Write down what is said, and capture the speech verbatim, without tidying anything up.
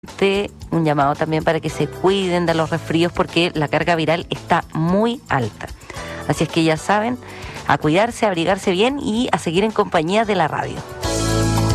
Un llamado también para que se cuiden de los resfríos porque la carga viral está muy alta. Así es que ya saben, a cuidarse, a abrigarse bien y a seguir en compañía de la radio.